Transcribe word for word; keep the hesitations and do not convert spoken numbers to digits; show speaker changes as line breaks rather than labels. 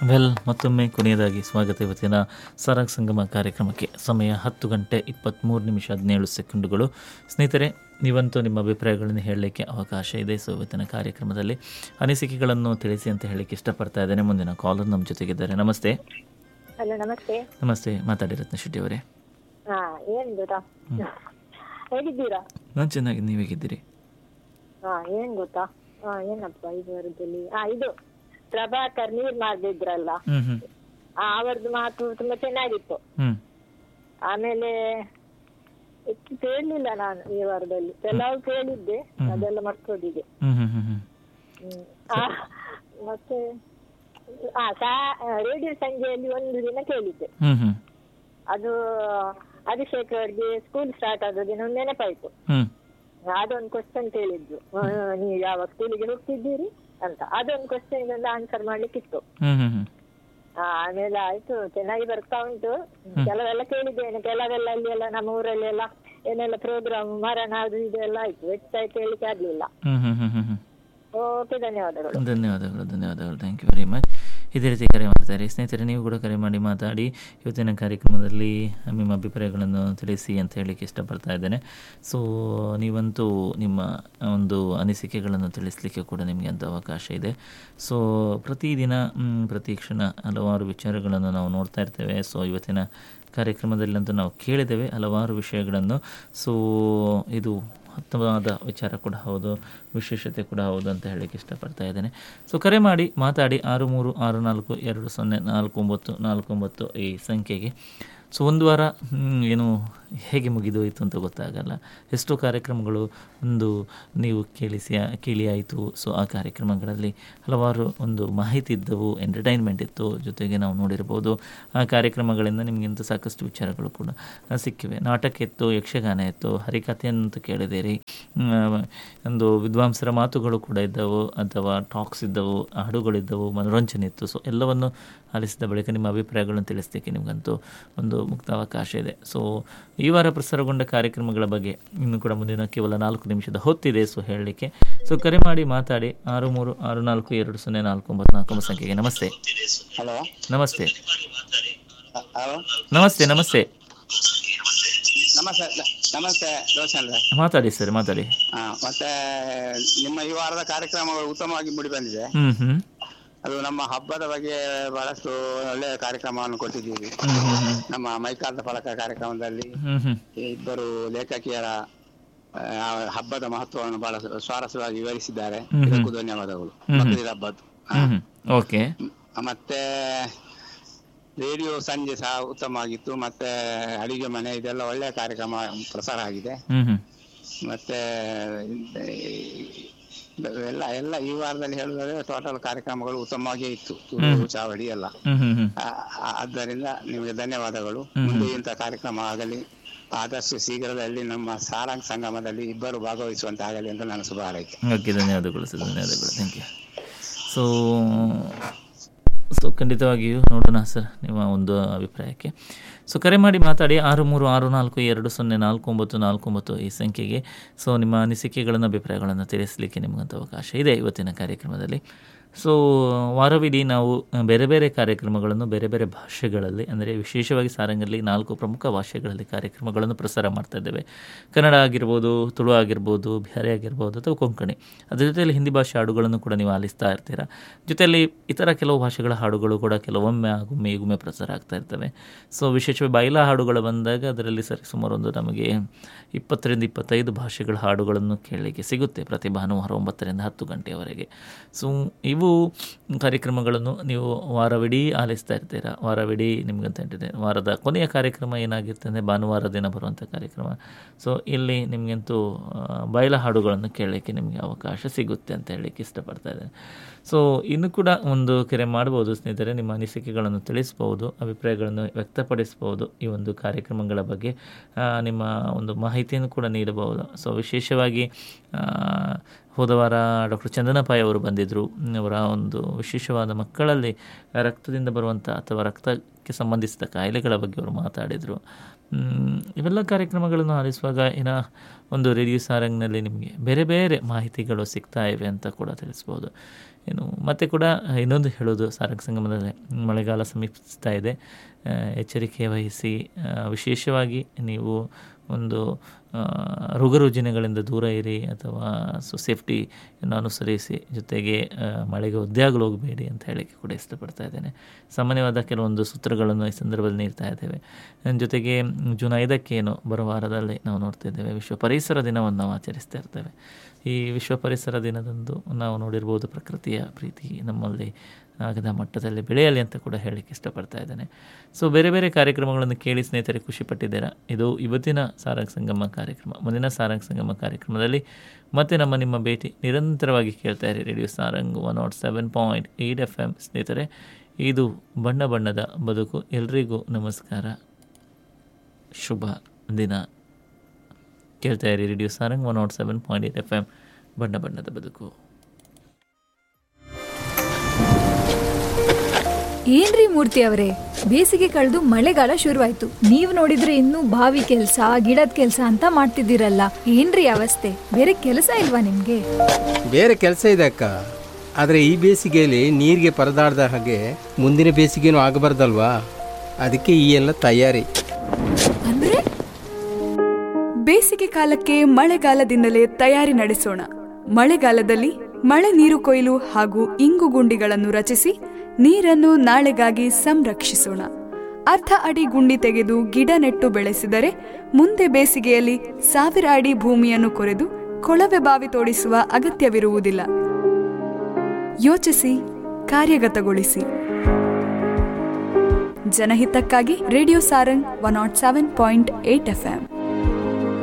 Well ಮತ್ತೊಮ್ಮೆ ಕೊನೆಯದಾಗಿ ಸ್ವಾಗತ ಇವತ್ತಿನ ಸರಾಗ ಸಂಗಮ ಕಾರ್ಯಕ್ರಮಕ್ಕೆ. ಸಮಯ ಹತ್ತು ಗಂಟೆ ಇಪ್ಪತ್ತ್ಮೂರು ನಿಮಿಷ ಹದಿನೇಳು ಸೆಕೆಂಡುಗಳು. ಸ್ನೇಹಿತರೆ, ನೀವಂತೂ ನಿಮ್ಮ ಅಭಿಪ್ರಾಯಗಳನ್ನು ಹೇಳಲಿಕ್ಕೆ ಅವಕಾಶ ಇದೆ. ಸೊ ಇವತ್ತಿನ ಕಾರ್ಯಕ್ರಮದಲ್ಲಿ ಅನಿಸಿಕೆಗಳನ್ನು ತಿಳಿಸಿ ಅಂತ ಹೇಳಲಿಕ್ಕೆ ಇಷ್ಟಪಡ್ತಾ ಇದ್ದೇನೆ. ಮುಂದಿನ ಕಾಲರ್ ನಮ್ಮ ಜೊತೆಗಿದ್ದಾರೆ. ನಮಸ್ತೆ.
ಹಲೋ, ನಮಸ್ತೆ.
ನಮಸ್ತೆ, ಮಾತಾಡಿ ರತ್ನ ಶೆಟ್ಟಿ ಅವರೇ.
ಹಾ, ಏನ್ ಗೊತ್ತಾ, ಹೇಗಿದ್ದೀರಾ?
ನಾನು ಚೆನ್ನಾಗಿ, ನೀವು ಹೇಗಿದ್ದೀರಿ?
ಹಾ, ಏನ್ ಗೊತ್ತಾ, ಹಾ ಏನಪ್ಪ ಇದು ವಾರದಲ್ಲಿ ಹಾ ಇದು ಪ್ರಭಾಕರ್ ನೀರ್ ಮಾಡ್ದಿದ್ರಲ್ಲ,
ಹ್ಮ್ ಹ್ಮ್
ಅವರದ್ದು ಮಾತು ತುಂಬಾ ಚೆನ್ನಾಗಿತ್ತು.
ಹ್ಮ್
ಆಮೇಲೆ ಹೆಚ್ಚು ಕೇಳಲಿಲ್ಲ ನಾನು ಈ ವಾರದಲ್ಲಿ, ಕೆಲವು ಕೇಳಿದ್ದೆ, ಅದೆಲ್ಲ ಮರ್ತೋದಿದೆ.
ಹ್ಮ್ ಹ್ಮ್ ಹ್ಮ್
ಹ್ಮ್ ಆ, ಮತ್ತೆ ಆ ರೇಡಿಯೋ ಸಂಜೆಯಲ್ಲಿ ಒಂದು ದಿನ ಕೇಳಿದ್ದೆ.
ಹ್ಮ್ ಹ್ಮ್
ಅದು ಅಭಿಷೇಕ್ ಅವ್ರಿಗೆ ಸ್ಕೂಲ್ ಸ್ಟಾರ್ಟ್ ಆದ ದಿನ ಒಂದು ನೆನಪಾಯ್ತು.
ಹ್ಮ್
ಅದೊಂದು ಕ್ವಶನ್ ಕೇಳಿದ್ರು, ನೀವು ಯಾವ ಸ್ಕೂಲಿಗೆ ಹೋಗ್ತಿದ್ದೀರಿ ಅಂತ. ಅದೊಂದು ಕ್ವಶನ್ ಒಂದು ಆನ್ಸರ್ ಮಾಡ್ಲಿಕ್ಕಿತ್ತು.
ಹ್ಮ್ ಹ್ಮ್ ಹ್ಮ್
ಆಮೇಲೆ ಆಯ್ತು, ಚೆನ್ನಾಗಿ ಬರ್ತಾ ಉಂಟು. ಕೆಲವೆಲ್ಲ ಕೇಳಿದ್ದೇನೆ, ಕೆಲವೆಲ್ಲ ಅಲ್ಲಿ ಎಲ್ಲ ನಮ್ಮ ಊರಲ್ಲಿ ಎಲ್ಲ ಏನೆಲ್ಲ ಪ್ರೋಗ್ರಾಮ್ ಮರಣ ಅದು ಇದೆಲ್ಲ ಆಯ್ತು, ಹೆಚ್ಚಾಗಿ ಕೇಳಲಿಕ್ಕೆ ಆಗ್ಲಿಲ್ಲ.
ಹ್ಮ್ ಹ್ಮ್ ಹ್ಮ್ ಹ್ಮ್
ಓಕೆ, ಧನ್ಯವಾದಗಳು.
ಧನ್ಯವಾದಗಳು ಧನ್ಯವಾದಗಳು ಥ್ಯಾಂಕ್ ಯು ವೆರಿ ಮಚ್. ಇದೇ ರೀತಿ ಕರೆ ಮಾಡ್ತಾರೆ ಸ್ನೇಹಿತರೆ. ನೀವು ಕೂಡ ಕರೆ ಮಾಡಿ ಮಾತಾಡಿ ಇವತ್ತಿನ ಕಾರ್ಯಕ್ರಮದಲ್ಲಿ ನಿಮ್ಮ ಅಭಿಪ್ರಾಯಗಳನ್ನು ತಿಳಿಸಿ ಅಂತ ಹೇಳಲಿಕ್ಕೆ ಇಷ್ಟಪಡ್ತಾ ಇದ್ದೇನೆ. ಸೊ ನೀವಂತೂ ನಿಮ್ಮ ಒಂದು ಅನಿಸಿಕೆಗಳನ್ನು ತಿಳಿಸಲಿಕ್ಕೆ ಕೂಡ ನಿಮಗೆ ಅಂತ ಅವಕಾಶ ಇದೆ. ಸೊ ಪ್ರತಿದಿನ ಪ್ರತಿ ಕ್ಷಣ ಹಲವಾರು ವಿಚಾರಗಳನ್ನು ನಾವು ನೋಡ್ತಾ ಇರ್ತೇವೆ. ಸೊ ಇವತ್ತಿನ ಕಾರ್ಯಕ್ರಮದಲ್ಲಂತೂ ನಾವು ಕೇಳಿದ್ದೇವೆ ಹಲವಾರು ವಿಷಯಗಳನ್ನು. ಸೊ ಇದು ಉತ್ತಮವಾದ ವಿಚಾರ ಕೂಡ ಹೌದು, ವಿಶೇಷತೆ ಕೂಡ ಹೌದು ಅಂತ ಹೇಳಲಿಕ್ಕೆ ಇಷ್ಟಪಡ್ತಾ ಇದ್ದೇನೆ. ಸೊ ಕರೆ ಮಾಡಿ ಮಾತಾಡಿ ಆರು ಮೂರು ಆರು ನಾಲ್ಕು ಎರಡು ಸೊನ್ನೆ ನಾಲ್ಕು ಒಂಬತ್ತು ನಾಲ್ಕು ಒಂಬತ್ತು ಈ ಸಂಖ್ಯೆಗೆ. ಸೊ ಒಂದು ವಾರ ಏನು ಹೇಗೆ ಮುಗಿದೋಯಿತು ಅಂತ ಗೊತ್ತಾಗಲ್ಲ. ಎಷ್ಟೋ ಕಾರ್ಯಕ್ರಮಗಳು ಒಂದು ನೀವು ಕೇಳಿಸಿ ಕೇಳಿ ಆಯಿತು. ಸೊ ಆ ಕಾರ್ಯಕ್ರಮಗಳಲ್ಲಿ ಹಲವಾರು ಒಂದು ಮಾಹಿತಿ ಇದ್ದವು, ಎಂಟರ್ಟೈನ್ಮೆಂಟ್ ಇತ್ತು, ಜೊತೆಗೆ ನಾವು ನೋಡಿರ್ಬೋದು ಆ ಕಾರ್ಯಕ್ರಮಗಳಿಂದ ನಿಮಗಿಂತ ಸಾಕಷ್ಟು ವಿಚಾರಗಳು ಕೂಡ ಸಿಕ್ಕಿವೆ. ನಾಟಕ ಇತ್ತು, ಯಕ್ಷಗಾನ ಇತ್ತು, ಹರಿಕಥೆಯಂತೂ ಕೇಳಿದಿರಿ, ಒಂದು ವಿದ್ವಾಂಸರ ಮಾತುಗಳು ಕೂಡ ಇದ್ದವು, ಅಥವಾ ಟಾಕ್ಸ್ ಇದ್ದವು, ಹಾಡುಗಳಿದ್ದವು, ಮನೋರಂಜನೆ ಇತ್ತು. ಸೊ ಎಲ್ಲವನ್ನು ಆಲಿಸಿದ ಬಳಿಕ ನಿಮ್ಮ ಅಭಿಪ್ರಾಯಗಳನ್ನು ತಿಳಿಸಲಿಕ್ಕೆ ನಿಮಗಂತೂ ಒಂದು ಮುಕ್ತ ಅವಕಾಶ ಇದೆ. ಸೊ ಈ ವಾರ ಪ್ರಸಾರಗೊಂಡ ಕಾರ್ಯಕ್ರಮಗಳ ಬಗ್ಗೆ ಇನ್ನು ಕೂಡ ಮುಂದಿನ ಕೇವಲ ನಾಲ್ಕು ನಿಮಿಷದ ಹೊತ್ತಿದೆ ಸೊ ಹೇಳಲಿಕ್ಕೆ. ಸೊ ಕರೆ ಮಾಡಿ ಮಾತಾಡಿ ಆರು ಮೂರು ಆರು ನಾಲ್ಕು ಎರಡು ಸೊನ್ನೆ ನಾಲ್ಕು ಒಂಬತ್ತು ನಾಲ್ಕು ಒಂಬತ್ತು ಸಂಖ್ಯೆಗೆ. ನಮಸ್ತೆ.
ಹಲೋ,
ನಮಸ್ತೆ.
ಹಲೋ,
ನಮಸ್ತೆ. ನಮಸ್ತೆ
ನಮಸ್ತೆ ನಮಸ್ತೆ ರೋಷನ್ ರೇ,
ಮಾತಾಡಿ ಸರ್, ಮಾತಾಡಿ.
ಹಾ, ಮತ್ತೆ ನಿಮ್ಮ ಈ ವಾರದ ಕಾರ್ಯಕ್ರಮಗಳು ಉತ್ತಮವಾಗಿ ಮೂಡಿ ಬಂದಿದೆ.
ಹ್ಮ್ ಹ್ಮ್
ಅದು ನಮ್ಮ ಹಬ್ಬದ ಬಗ್ಗೆ ಬಹಳಷ್ಟು ಒಳ್ಳೆಯ ಕಾರ್ಯಕ್ರಮವನ್ನು ಕೊಟ್ಟಿದ್ದೀವಿ. ನಮ್ಮ ಮೈಕಾದ ಫಲಕ ಕಾರ್ಯಕ್ರಮದಲ್ಲಿ ಇಬ್ಬರು ಲೇಖಕಿಯರ ಆ, ಹಬ್ಬದ ಮಹತ್ವವನ್ನು ಬಹಳ ಸ್ವಾರಸ್ಯವಾಗಿ ವಿವರಿಸಿದ್ದಾರೆ. ಇದಕ್ಕೂ ಧನ್ಯವಾದಗಳು. ಬಕ್ರೀದ್ ಹಬ್ಬದ್ದು.
ಓಕೆ.
ಮತ್ತೆ ರೇಡಿಯೋ ಸಂಜೆ ಸಹ ಉತ್ತಮವಾಗಿತ್ತು. ಮತ್ತೆ ಅಡಿಗೆ ಮನೆ ಇದೆಲ್ಲ ಒಳ್ಳೆಯ ಕಾರ್ಯಕ್ರಮ ಪ್ರಸಾರ ಆಗಿದೆ. ಮತ್ತೆ ಎಲ್ಲ ಎಲ್ಲ ಈ ವಾರದಲ್ಲಿ ಹೇಳುವುದಾದ್ರೆ ಟೋಟಲ್ ಕಾರ್ಯಕ್ರಮಗಳು ಉತ್ತಮವಾಗಿಯೇ ಇತ್ತು. ತುಳು ಚಾವಡಿ ಎಲ್ಲ. ಆದ್ದರಿಂದ ನಿಮಗೆ ಧನ್ಯವಾದಗಳು. ಮುಂದೆ ಇಂಥ ಕಾರ್ಯಕ್ರಮ ಆಗಲಿ, ಆದಷ್ಟು ಶೀಘ್ರದಲ್ಲಿ ನಮ್ಮ ಸಾರಾಂಗ ಸಂಗಮದಲ್ಲಿ ಇಬ್ಬರು ಭಾಗವಹಿಸುವಂತಾಗಲಿ ಅಂತ ನಾನು ಶುಭ ಹಾರೈಕೆ.
ಓಕೆ, ಧನ್ಯವಾದಗಳು ಸರ್, ಧನ್ಯವಾದಗಳು, ಥ್ಯಾಂಕ್ ಯು. ಸೊ ಸೊ ಖಂಡಿತವಾಗಿಯೂ ನೋಡೋಣ ಸರ್ ನಿಮ್ಮ ಒಂದು ಅಭಿಪ್ರಾಯಕ್ಕೆ. ಸೊ ಕರೆ ಮಾಡಿ ಮಾತಾಡಿ ಆರು ಮೂರು ಆರು ನಾಲ್ಕು ಎರಡು ಸೊನ್ನೆ ನಾಲ್ಕು ಒಂಬತ್ತು ನಾಲ್ಕು ಒಂಬತ್ತು ಈ ಸಂಖ್ಯೆಗೆ. ಸೊ ನಿಮ್ಮ ಅನಿಸಿಕೆಗಳನ್ನು ಅಭಿಪ್ರಾಯಗಳನ್ನು ತಿಳಿಸಲಿಕ್ಕೆ ನಿಮಗಂತ ಅವಕಾಶ ಇದೆ ಇವತ್ತಿನ ಕಾರ್ಯಕ್ರಮದಲ್ಲಿ. ಸೊ ವಾರವಿಡೀ ನಾವು ಬೇರೆ ಬೇರೆ ಕಾರ್ಯಕ್ರಮಗಳನ್ನು ಬೇರೆ ಬೇರೆ ಭಾಷೆಗಳಲ್ಲಿ, ಅಂದರೆ ವಿಶೇಷವಾಗಿ ಸಾರಂಗಲ್ಲಿ ನಾಲ್ಕು ಪ್ರಮುಖ ಭಾಷೆಗಳಲ್ಲಿ ಕಾರ್ಯಕ್ರಮಗಳನ್ನು ಪ್ರಸಾರ ಮಾಡ್ತಾ ಇದ್ದೇವೆ. ಕನ್ನಡ ಆಗಿರ್ಬೋದು, ತುಳು ಆಗಿರ್ಬೋದು, ಬಿಹಾರಿ ಆಗಿರ್ಬೋದು, ಅಥವಾ ಕೊಂಕಣಿ. ಅದರ ಜೊತೆಯಲ್ಲಿ ಹಿಂದಿ ಭಾಷೆ ಹಾಡುಗಳನ್ನು ಕೂಡ ನೀವು ಆಲಿಸ್ತಾ ಇರ್ತೀರ. ಜೊತೆಯಲ್ಲಿ ಇತರ ಕೆಲವು ಭಾಷೆಗಳ ಹಾಡುಗಳು ಕೂಡ ಕೆಲವೊಮ್ಮೆ ಆಗೊಮ್ಮೆ ಈಗೊಮ್ಮೆ ಪ್ರಸಾರ ಆಗ್ತಾ ಇರ್ತವೆ. ಸೊ ವಿಶೇಷವಾಗಿ ಬಯಲ ಹಾಡುಗಳು ಬಂದಾಗ ಅದರಲ್ಲಿ ಸರಿ ಸುಮಾರು ಒಂದು ನಮಗೆ ಇಪ್ಪತ್ತರಿಂದ ಇಪ್ಪತ್ತೈದು ಭಾಷೆಗಳ ಹಾಡುಗಳನ್ನು ಕೇಳಲಿಕ್ಕೆ ಸಿಗುತ್ತೆ ಪ್ರತಿ ಭಾನುವಾರ ಒಂಬತ್ತರಿಂದ ಹತ್ತು ಗಂಟೆಯವರೆಗೆ. ಸೊ ಇವು ಕಾರ್ಯಕ್ರಮಗಳನ್ನು ನೀವು ವಾರವಿಡೀ ಆಲಿಸ್ತಾ ಇರ್ತೀರ. ವಾರವಿಡೀ ನಿಮಗಂತ ಹೇಳ್ತಿದೆ. ವಾರದ ಕೊನೆಯ ಕಾರ್ಯಕ್ರಮ ಏನಾಗಿರುತ್ತೆ ಅಂದರೆ ಭಾನುವಾರ ದಿನ ಬರುವಂಥ ಕಾರ್ಯಕ್ರಮ. ಸೊ ಇಲ್ಲಿ ನಿಮಗಂತೂ ಬಯಲ ಹಾಡುಗಳನ್ನು ಕೇಳಲಿಕ್ಕೆ ನಿಮಗೆ ಅವಕಾಶ ಸಿಗುತ್ತೆ ಅಂತ ಹೇಳಲಿಕ್ಕೆ ಇಷ್ಟಪಡ್ತಾ ಇದ್ದೇನೆ. ಸೊ ಇನ್ನು ಕೂಡ ಒಂದು ಕರೆ ಮಾಡ್ಬೋದು ಸ್ನೇಹಿತರೆ, ನಿಮ್ಮ ಅನಿಸಿಕೆಗಳನ್ನು ತಿಳಿಸ್ಬೋದು, ಅಭಿಪ್ರಾಯಗಳನ್ನು ವ್ಯಕ್ತಪಡಿಸ್ಬೋದು, ಈ ಒಂದು ಕಾರ್ಯಕ್ರಮಗಳ ಬಗ್ಗೆ ನಿಮ್ಮ ಒಂದು ಮಾಹಿತಿಯನ್ನು ಕೂಡ ನೀಡಬಹುದು. ಸೊ ವಿಶೇಷವಾಗಿ ಹೋದ ವಾರ ಡಾಕ್ಟರ್ ಚಂದನ ಪೈ ಅವರು ಬಂದಿದ್ದರು. ಅವರ ಒಂದು ವಿಶೇಷವಾದ ಮಕ್ಕಳಲ್ಲಿ ರಕ್ತದಿಂದ ಬರುವಂಥ ಅಥವಾ ರಕ್ತಕ್ಕೆ ಸಂಬಂಧಿಸಿದ ಕಾಯಿಲೆಗಳ ಬಗ್ಗೆ ಅವರು ಮಾತಾಡಿದರು. ಇವೆಲ್ಲ ಕಾರ್ಯಕ್ರಮಗಳನ್ನು ಆಲಿಸುವಾಗ ಏನೋ ಒಂದು ರೇಡಿಯೋ ಸಾರಂಗ್ನಲ್ಲಿ ನಿಮಗೆ ಬೇರೆ ಬೇರೆ ಮಾಹಿತಿಗಳು ಸಿಗ್ತಾ ಇವೆ ಅಂತ ಕೂಡ ತಿಳಿಸ್ಬೋದು. ಇನ್ನು ಮತ್ತೆ ಕೂಡ ಇನ್ನೊಂದು ಹೇಳೋದು, ಸಾರಂಗ್ ಸಂಗಮದಲ್ಲಿ ಮಳೆಗಾಲ ಸಮೀಪಿಸ್ತಾ ಇದೆ, ಎಚ್ಚರಿಕೆ ವಹಿಸಿ. ವಿಶೇಷವಾಗಿ ನೀವು ಒಂದು ರೋಗ ರುಜಿನಗಳಿಂದ ದೂರ ಇರಿ ಅಥವಾ ಸೊ ಸೇಫ್ಟಿಯನ್ನು ಅನುಸರಿಸಿ, ಜೊತೆಗೆ ಮಳೆಗೆ ಒದ್ದೆಯಾಗಲು ಹೋಗಬೇಡಿ ಅಂತ ಹೇಳಕ್ಕೆ ಕೂಡ ಇಷ್ಟಪಡ್ತಾ ಇದ್ದೇನೆ. ಸಾಮಾನ್ಯವಾದ ಕೆಲವೊಂದು ಸೂತ್ರಗಳನ್ನು ಈ ಸಂದರ್ಭದಲ್ಲಿ ನೀಡ್ತಾ ಇದ್ದೇವೆ. ಜೊತೆಗೆ ಜೂನ್ ಐದಕ್ಕೆ ಏನು ಬರುವ ವಾರದಲ್ಲಿ ನಾವು ನೋಡ್ತಾ ಇದ್ದೇವೆ ವಿಶ್ವ ಪರಿಸರ ದಿನವನ್ನು ನಾವು ಆಚರಿಸ್ತಾ ಇರ್ತೇವೆ. ಈ ವಿಶ್ವ ಪರಿಸರ ದಿನದಂದು ನಾವು ನೋಡಿರ್ಬೋದು ಪ್ರಕೃತಿಯ ಪ್ರೀತಿ ನಮ್ಮಲ್ಲಿ ಆಗದ ಮಟ್ಟದಲ್ಲಿ ಬೆಳೆಯಲಿ ಅಂತ ಕೂಡ ಹೇಳಲಿಕ್ಕೆ ಇಷ್ಟಪಡ್ತಾ ಇದ್ದೇನೆ. ಸೊ ಬೇರೆ ಬೇರೆ ಕಾರ್ಯಕ್ರಮಗಳನ್ನು ಕೇಳಿ ಸ್ನೇಹಿತರೆ ಖುಷಿಪಟ್ಟಿದ್ದೀರಾ. ಇದು ಇವತ್ತಿನ ಸಾರಂಗ್ ಸಂಗಮ ಕಾರ್ಯಕ್ರಮ. ಮುಂದಿನ ಸಾರಂಗ್ ಸಂಗಮ ಕಾರ್ಯಕ್ರಮದಲ್ಲಿ ಮತ್ತೆ ನಮ್ಮ ನಿಮ್ಮ ಭೇಟಿ. ನಿರಂತರವಾಗಿ ಕೇಳ್ತಾ ಇರಿ radio Sarang one not seven point eight F M. ಸ್ನೇಹಿತರೆ, ಇದು ಬಣ್ಣ ಬಣ್ಣದ ಬದುಕು. ಎಲ್ರಿಗೂ ನಮಸ್ಕಾರ, ಶುಭ ದಿನ. ಕೇಳ್ತಾ ಇರಿ radio Sarang one not seven point eight F M, ಬಣ್ಣ ಬಣ್ಣದ ಬದುಕು.
ಏನ್ರಿ ಮೂರ್ತಿ ಅವರೇ, ಬೇಸಿಗೆ ಕಳೆದು ಮಳೆಗಾಲ ಶುರುವಾಯ್ತು, ನೀವು ನೋಡಿದ್ರೆ ಇನ್ನೂ ಬಾವಿ ಕೆಲ್ಸ ಗಿಡದ ಕೆಲ್ಸ ಅಂತ ಮಾಡ್ತಿದ್ದೀರಲ್ಲ, ಏನ್ರಿ ಅವಸ್ಥೆ? ಬೇರೆ ಕೆಲಸ ಇಲ್ವಾ ನಿಮ್ಗೆ?
ಬೇರೆ ಕೆಲಸ ಇದೆ ಅಕ್ಕ, ಆದ್ರೆ ಈ ಬೇಸಿಗೆಯಲ್ಲಿ ನೀರಿಗೆ ಪರದಾಡ್ದ ಹಾಗೆ ಮುಂದಿನ ಬೇಸಿಗೆನೂ ಆಗಬಾರ್ದಲ್ವಾ, ಅದಕ್ಕೆ ಈ ಎಲ್ಲ ತಯಾರಿ.
ಅಂದ್ರೆ
ಬೇಸಿಗೆ ಕಾಲಕ್ಕೆ ಮಳೆಗಾಲದಿಂದಲೇ ತಯಾರಿ ನಡೆಸೋಣ. ಮಳೆಗಾಲದಲ್ಲಿ ಮಳೆ ನೀರು ಕೊಯ್ಲು ಹಾಗೂ ಇಂಗು ಗುಂಡಿಗಳನ್ನು ರಚಿಸಿ ನೀರನ್ನು ನಾಳೆಗಾಗಿ ಸಂರಕ್ಷಿಸೋಣ. ಅರ್ಧ ಅಡಿ ಗುಂಡಿ ತೆಗೆದು ಗಿಡ ನೆಟ್ಟು ಬೆಳೆಸಿದರೆ ಮುಂದೆ ಬೇಸಿಗೆಯಲ್ಲಿ ಸಾವಿರ ಅಡಿ ಭೂಮಿಯನ್ನು ಕೊರೆದು ಕೊಳವೆ ಬಾವಿ ತೋಡಿಸುವ ಅಗತ್ಯವಿರುವುದಿಲ್ಲ. ಯೋಚಿಸಿ, ಕಾರ್ಯಗತಗೊಳಿಸಿ. ಜನಹಿತಕ್ಕಾಗಿ radio Sarang one not seven point eight F M.